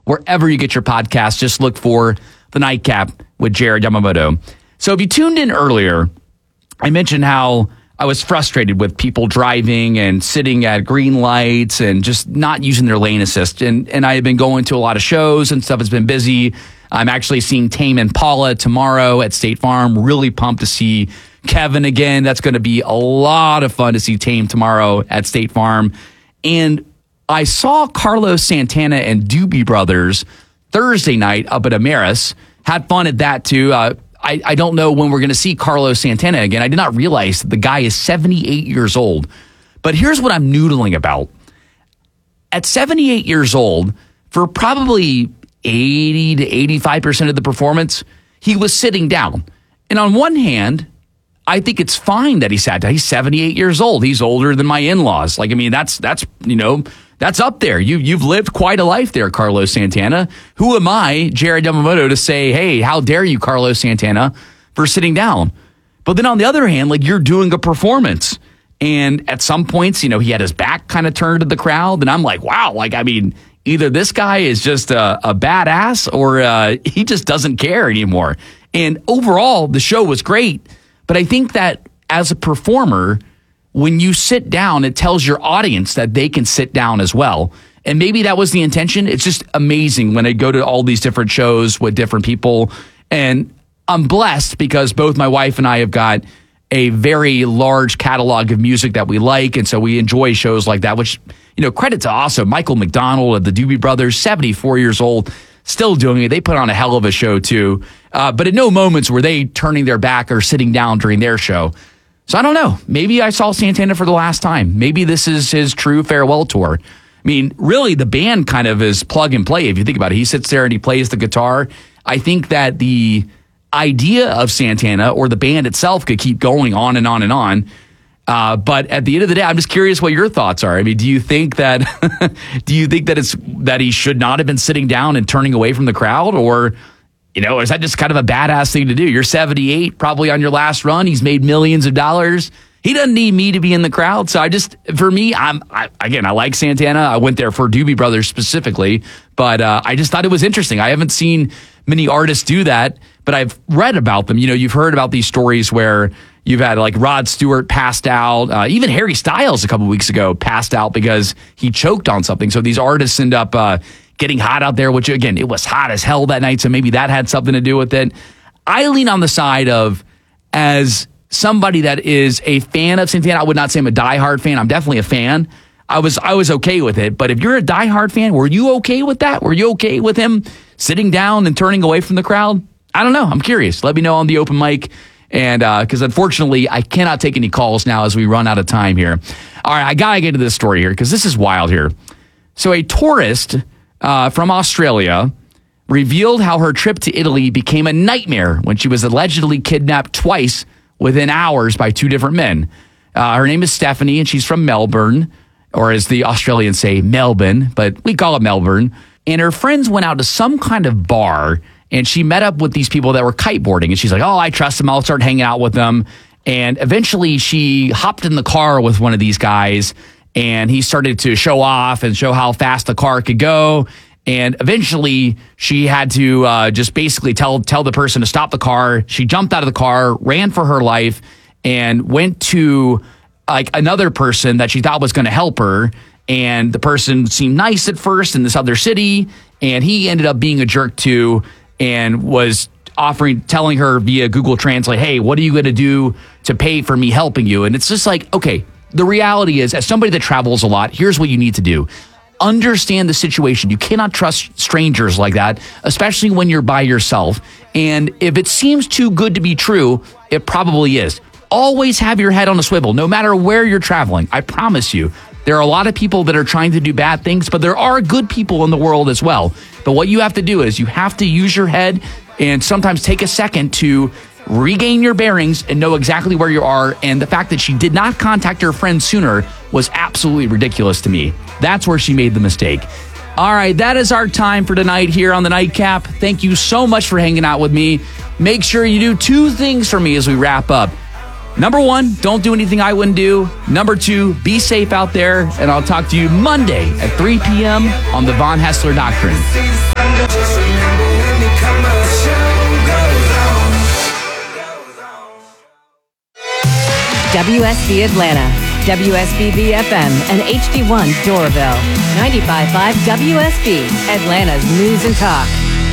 wherever you get your podcast. Just look for The Nightcap with Jared Yamamoto. So if you tuned in earlier, I mentioned how I was frustrated with people driving and sitting at green lights and just not using their lane assist. And I have been going to a lot of shows and stuff. It's been busy. I'm actually seeing Tame Impala tomorrow at State Farm. Really pumped to see Kevin again. That's going to be a lot of fun to see Tame tomorrow at State Farm. And I saw Carlos Santana and Doobie Brothers Thursday night up at Amaris. Had fun at that too. I don't know when we're going to see Carlos Santana again. I did not realize that the guy is 78 years old. But here's what I'm noodling about. At 78 years old, for probably 80 to 85% of the performance, he was sitting down. And on one hand, I think it's fine that he sat down. He's 78 years old. He's older than my in-laws. Like, I mean, that's up there. You've lived quite a life there, Carlos Santana. Who am I, Jared Yamamoto, to say, hey, how dare you, Carlos Santana, for sitting down? But then on the other hand, like, you're doing a performance. And at some points, he had his back kind of turned to the crowd. And I'm like, wow, like, I mean, either this guy is just a badass or he just doesn't care anymore. And overall, the show was great. But I think that as a performer, when you sit down, it tells your audience that they can sit down as well. And maybe that was the intention. It's just amazing when I go to all these different shows with different people. And I'm blessed because both my wife and I have got a very large catalog of music that we like. And so we enjoy shows like that, which, credit to also Michael McDonald of the Doobie Brothers, 74 years old, still doing it. They put on a hell of a show too. But at no moments were they turning their back or sitting down during their show. So I don't know. Maybe I saw Santana for the last time. Maybe this is his true farewell tour. I mean, really, the band kind of is plug and play. If you think about it, he sits there and he plays the guitar. I think that the idea of Santana or the band itself could keep going on and on and on. But at the end of the day, I'm just curious what your thoughts are. I mean, do you think that that he should not have been sitting down and turning away from the crowd, or is that just kind of a badass thing to do? You're 78, probably on your last run. He's made millions of dollars. He doesn't need me to be in the crowd. So for me, I like Santana. I went there for Doobie Brothers specifically, but I just thought it was interesting. I haven't seen many artists do that, but I've read about them. You've heard about these stories where you've had like Rod Stewart passed out. Even Harry Styles a couple weeks ago passed out because he choked on something. So these artists end up getting hot out there, which, again, it was hot as hell that night, so maybe that had something to do with it. I lean on the side of, as somebody that is a fan of Santana, I would not say I'm a diehard fan. I'm definitely a fan. I was okay with it. But if you're a diehard fan, were you okay with that? Were you okay with him sitting down and turning away from the crowd? I don't know. I'm curious. Let me know on the open mic. And because unfortunately, I cannot take any calls now as we run out of time here. All right, I got to get to this story here because this is wild here. So a tourist from Australia revealed how her trip to Italy became a nightmare when she was allegedly kidnapped twice within hours by two different men. Her name is Stephanie, and she's from Melbourne, or as the Australians say, Melbourne, but we call it Melbourne. And her friends went out to some kind of bar, and she met up with these people that were kiteboarding. And she's like, oh, I trust them. I'll start hanging out with them. And eventually she hopped in the car with one of these guys, and he started to show off and show how fast the car could go. And eventually she had to just basically tell the person to stop the car. She jumped out of the car, ran for her life, and went to like another person that she thought was going to help her. And the person seemed nice at first in this other city, and he ended up being a jerk too, and was telling her via Google Translate, hey, what are you going to do to pay for me helping you? And it's just like, okay, the reality is, as somebody that travels a lot, here's what you need to do. Understand the situation. You cannot trust strangers like that, especially when you're by yourself. And if it seems too good to be true, it probably is. Always have your head on a swivel, no matter where you're traveling. I promise you. There are a lot of people that are trying to do bad things, but there are good people in the world as well. But what you have to do is you have to use your head and sometimes take a second to regain your bearings and know exactly where you are. And the fact that she did not contact her friend sooner was absolutely ridiculous to me. That's where she made the mistake. All right, that is our time for tonight here on The Nightcap. Thank you so much for hanging out with me. Make sure you do two things for me as we wrap up. Number one, don't do anything I wouldn't do. Number two, be safe out there. And I'll talk to you Monday at 3 p.m. on the Von Haessler Doctrine. WSB Atlanta, WSBB FM, and HD1 Doraville. 95.5 WSB, Atlanta's News and Talk.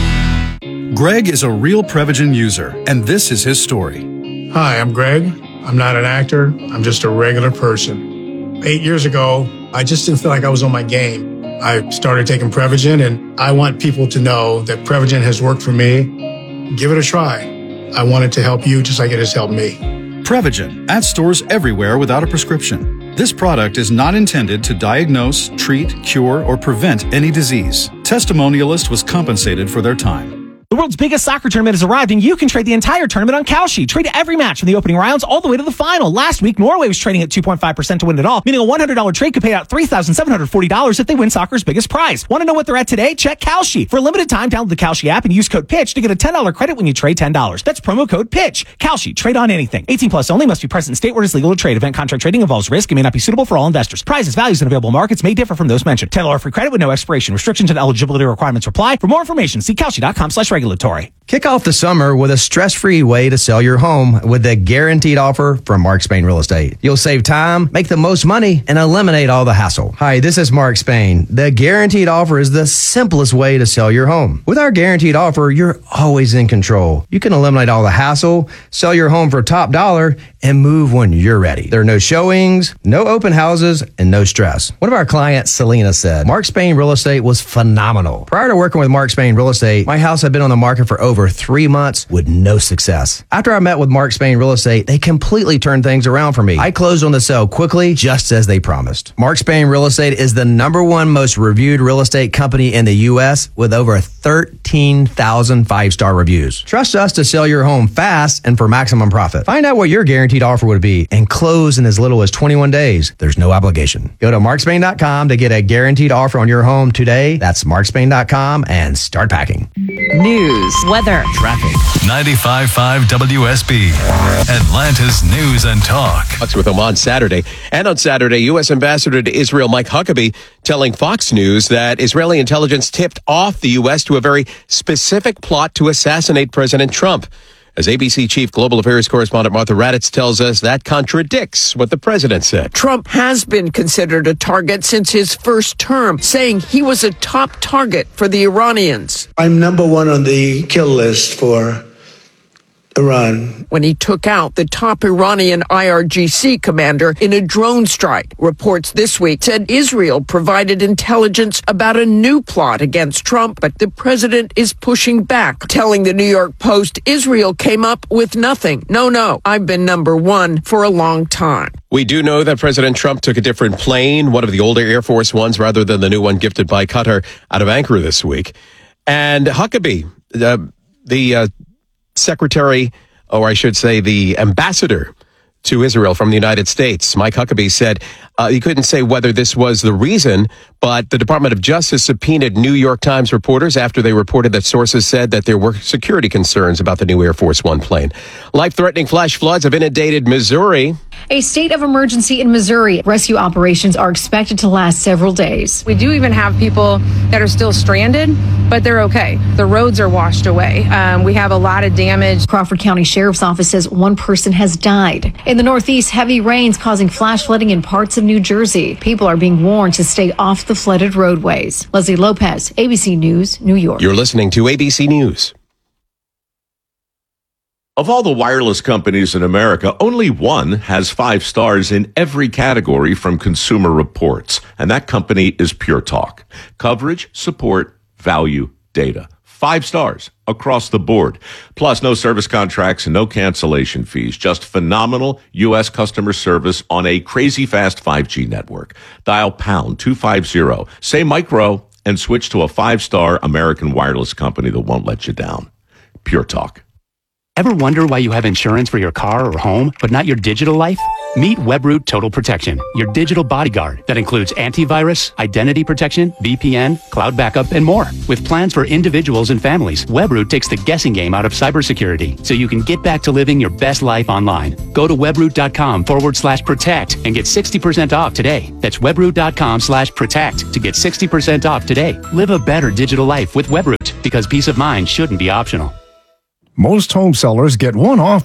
Greg is a real Prevagen user, and this is his story. Hi, I'm Greg. I'm not an actor. I'm just a regular person. 8 years ago, I just didn't feel like I was on my game. I started taking Prevagen, and I want people to know that Prevagen has worked for me. Give it a try. I want it to help you just like it has helped me. Prevagen, at stores everywhere without a prescription. This product is not intended to diagnose, treat, cure, or prevent any disease. Testimonialist was compensated for their time. The world's biggest soccer tournament has arrived, and you can trade the entire tournament on Kalshi. Trade every match from the opening rounds all the way to the final. Last week, Norway was trading at 2.5% to win it all, meaning a $100 trade could pay out $3,740 if they win soccer's biggest prize. Want to know what they're at today? Check Kalshi. For a limited time, download the Kalshi app and use code PITCH to get a $10 credit when you trade $10. That's promo code PITCH. Kalshi. Trade on anything. 18 plus only. Must be present in state where it is legal to trade. Event contract trading involves risk and may not be suitable for all investors. Prizes, values, and available markets may differ from those mentioned. $10 free credit with no expiration. Restrictions and eligibility requirements apply. For more information, see Kalshi.com/regulatory. Kick off the summer with a stress-free way to sell your home with a guaranteed offer from Mark Spain Real Estate. You'll save time, make the most money, and eliminate all the hassle. Hi, this is Mark Spain. The guaranteed offer is the simplest way to sell your home. With our guaranteed offer, you're always in control. You can eliminate all the hassle, sell your home for top dollar, and move when you're ready. There are no showings, no open houses, and no stress. One of our clients, Selena, said, Mark Spain Real Estate was phenomenal. Prior to working with Mark Spain Real Estate, my house had been on the market for over 3 months with no success. After I met with Mark Spain Real Estate, they completely turned things around for me. I closed on the sale quickly, just as they promised. Mark Spain Real Estate is the #1 most reviewed real estate company in the U.S. with over 13,000 5-star reviews. Trust us to sell your home fast and for maximum profit. Find out what your guaranteed offer would be and close in as little as 21 days. There's no obligation. Go to markspain.com to get a guaranteed offer on your home today. That's markspain.com and start packing. News, weather, Traffic. 95.5 WSB, Atlanta's News and Talk. Fox with them on Saturday. And on Saturday, U.S. Ambassador to Israel Mike Huckabee telling Fox News that Israeli intelligence tipped off the U.S. to a very specific plot to assassinate President Trump. As ABC Chief Global Affairs Correspondent Martha Raddatz tells us, that contradicts what the president said. Trump has been considered a target since his first term, saying he was a top target for the Iranians. I'm #1 on the kill list for Iran. When he took out the top Iranian IRGC commander in a drone strike. Reports this week said Israel provided intelligence about a new plot against Trump, but the president is pushing back, telling the New York Post Israel came up with nothing. No, I've been #1 for a long time. We do know that President Trump took a different plane, one of the older Air Force ones, rather than the new one gifted by Qatar, out of Ankara this week. And Huckabee, the secretary, or I should say the ambassador to Israel from the United States, Mike Huckabee, said he couldn't say whether this was the reason, but the Department of Justice subpoenaed New York Times reporters after they reported that sources said that there were security concerns about the new Air Force One plane. Life-threatening flash floods have inundated Missouri. A state of emergency in Missouri. Rescue operations are expected to last several days. We do even have people that are still stranded, but they're okay. The roads are washed away. We have a lot of damage. Crawford County Sheriff's Office says one person has died. In the Northeast, heavy rains causing flash flooding in parts of New Jersey. People are being warned to stay off the flooded roadways. Leslie Lopez, ABC News, New York. You're listening to ABC News. Of all the wireless companies in America, only one has 5 stars in every category from Consumer Reports, and that company is Pure Talk. Coverage, support, value, data. 5 stars across the board. Plus, no service contracts and no cancellation fees. Just phenomenal U.S. customer service on a crazy fast 5G network. Dial pound 250, say micro, and switch to a 5-star American wireless company that won't let you down. Pure Talk. Ever wonder why you have insurance for your car or home, but not your digital life? Meet Webroot Total Protection, your digital bodyguard that includes antivirus, identity protection, VPN, cloud backup, and more. With plans for individuals and families, Webroot takes the guessing game out of cybersecurity so you can get back to living your best life online. Go to webroot.com/protect and get 60% off today. That's webroot.com/protect to get 60% off today. Live a better digital life with Webroot because peace of mind shouldn't be optional. Most home sellers get one offer.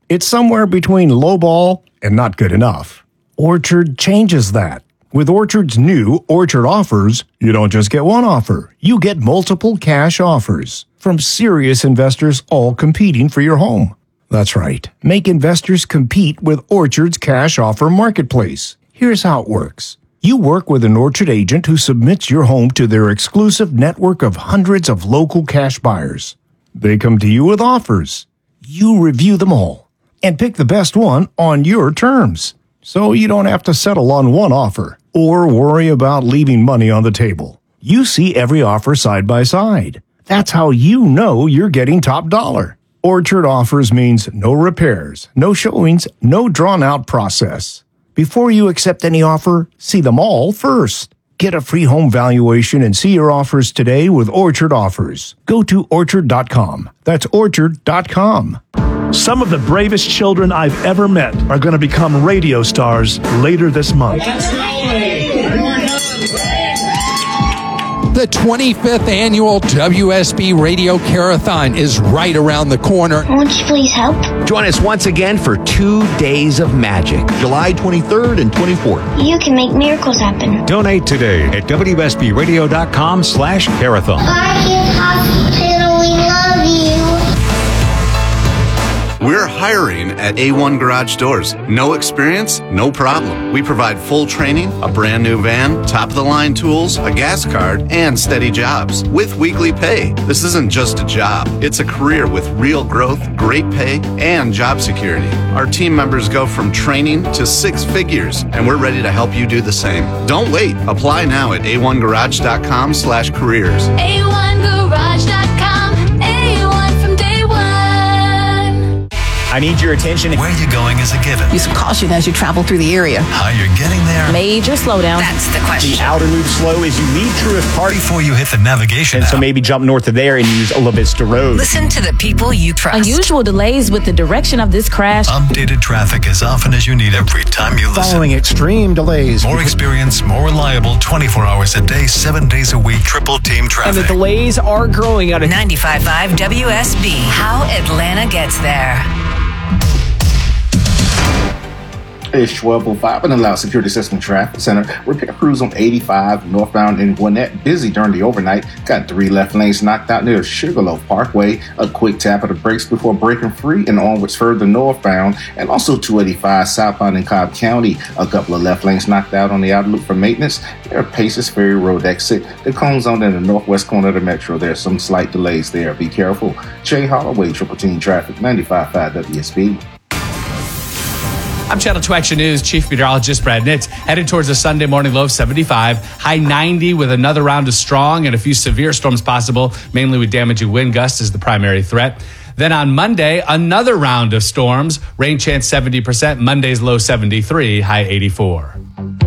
It's somewhere between lowball and not good enough. Orchard changes that. With Orchard's new Orchard Offers, you don't just get one offer. You get multiple cash offers from serious investors all competing for your home. That's right. Make investors compete with Orchard's cash offer marketplace. Here's how it works. You work with an Orchard agent who submits your home to their exclusive network of hundreds of local cash buyers. They come to you with offers. You review them all and pick the best one on your terms. So you don't have to settle on one offer or worry about leaving money on the table. You see every offer side by side. That's how you know you're getting top dollar. Orchard Offers means no repairs, no showings, no drawn-out process. Before you accept any offer, see them all first. Get a free home valuation and see your offers today with Orchard Offers. Go to Orchard.com. That's Orchard.com. Some of the bravest children I've ever met are going to become radio stars later this month. The 25th annual WSB Radio Carathon is right around the corner. Won't you please help? Join us once again for 2 days of magic, July 23rd and 24th. You can make miracles happen. Donate today at WSBRadio.com/carathon. Bye, Kids Hospital. We love you. We're hiring at A1 Garage Doors. No experience? No problem. We provide full training, a brand new van, top-of-the-line tools, a gas card, and steady jobs with weekly pay. This isn't just a job. It's a career with real growth, great pay, and job security. Our team members go from training to 6 figures, and we're ready to help you do the same. Don't wait. Apply now at a1garage.com/careers. A1garage.com. A1 from day one. I need your attention. Where you're going is a given. Use caution as you travel through the area. How you're getting there. Major slowdown. That's the question. The outer loop slow as you leave Truist Park. Before you hit the navigation And so maybe jump north of there and use Ola Vista Road. Listen to the people you trust. Unusual delays with the direction of this crash. Updated traffic as often as you need every time you listen. Following extreme delays. More experience, more reliable, 24 hours a day, 7 days a week, triple team traffic. And the delays are growing out of 95.5 WSB. How Atlanta gets there. It's 12:05 in the Loud Security System Traffic Center. Repair crews on 85 northbound in Gwinnett busy during the overnight. Got 3 left lanes knocked out near Sugarloaf Parkway. A quick tap of the brakes before breaking free and onwards further northbound. And also 285 southbound in Cobb County. A couple of left lanes knocked out on the outer loop for maintenance. Near Paces Ferry Road exit. The cone zone in the northwest corner of the metro. There's some slight delays there. Be careful. Jay Holloway, Triple Team Traffic, 95.5 WSB. I'm Channel 2 Action News Chief Meteorologist Brad Nitz. Headed towards a Sunday morning low of 75, high 90 with another round of strong and a few severe storms possible, mainly with damaging wind gusts as the primary threat. Then on Monday, another round of storms, rain chance 70%, Monday's low 73, high 84.